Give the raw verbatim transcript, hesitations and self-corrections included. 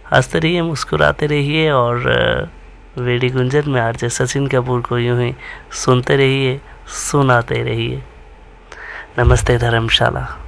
हंसते रहिए, मुस्कुराते रहिए और वेडी गुंजन में आरजे सचिन कपूर को यूं ही सुनते रहिए, सुनाते रहिए। नमस्ते धर्मशाला।